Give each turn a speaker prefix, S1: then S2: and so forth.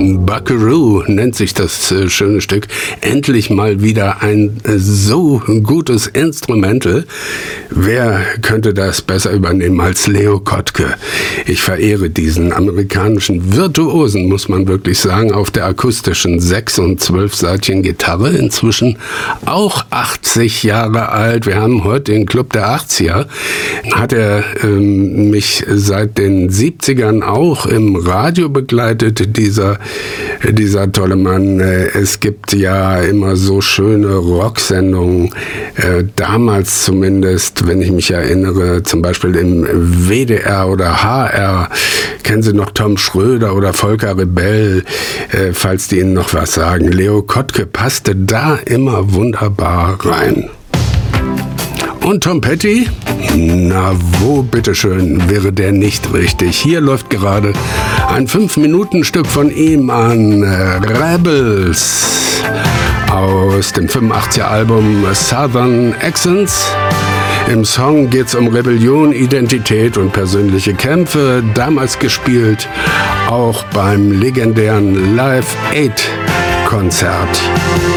S1: Buckaroo nennt sich das schöne Stück. Endlich mal wieder ein so gutes Instrumental. Wer könnte das besser übernehmen als Leo Kottke? Ich verehre diesen amerikanischen Virtuosen, muss man wirklich sagen, auf der akustischen 6- und 12-seitigen Gitarre. Inzwischen auch 80 Jahre alt. Wir haben heute den Club der 80er. Hat er mich seit den 70ern auch im Radio begleitet, dieser tolle Mann. Es gibt ja immer so schöne Rocksendungen, damals zumindest, wenn ich mich erinnere, zum Beispiel im WDR oder HR. Kennen Sie noch Tom Schröder oder Volker Rebell, falls die Ihnen noch was sagen. Leo Kottke passte da immer wunderbar rein. Und Tom Petty? Na, wo bitteschön wäre der nicht richtig? Hier läuft gerade ein 5-Minuten-Stück von ihm an Rebels aus dem 85er-Album Southern Accents. Im Song geht's um Rebellion, Identität und persönliche Kämpfe, damals gespielt auch beim legendären Live 8-Konzert.